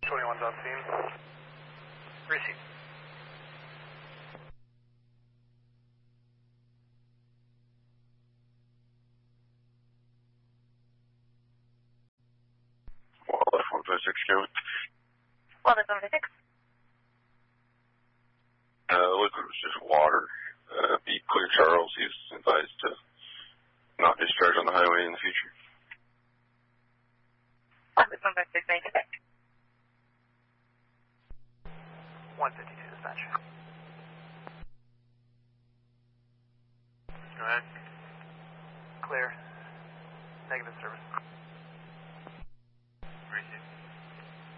21's on scene. Receive. Wildlife 156 coming. Wildlife 156. Liquid was just water. Be clear, Charles. He's advised to not discharge on the highway in the future. Wildlife 156, make it back. 152 dispatch. Go ahead. Clear. Negative service.